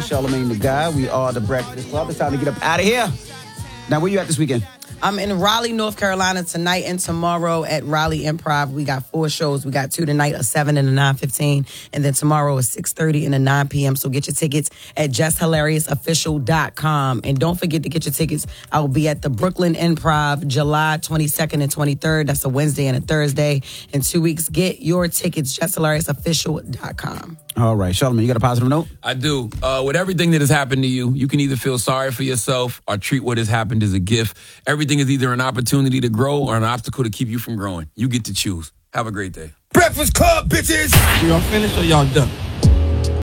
Charlamagne the Guy. We are the Breakfast Club. It's time to get up out of here. Now, where you at this weekend? I'm in Raleigh, North Carolina tonight and tomorrow at Raleigh Improv. We got 4 shows. We got 2 tonight, a 7 and a 9:15. And then tomorrow a 6:30 and a 9 p.m. So get your tickets at JustHilariousOfficial.com. And don't forget to get your tickets. I will be at the Brooklyn Improv July 22nd and 23rd. That's a Wednesday and a Thursday. In 2 weeks, get your tickets, JustHilariousOfficial.com. All right, Charlamagne, you got a positive note? I do. With everything that has happened to you, you can either feel sorry for yourself or treat what has happened as a gift. Everything is either an opportunity to grow or an obstacle to keep you from growing. You get to choose. Have a great day. Breakfast Club, bitches! Y'all finished or y'all done?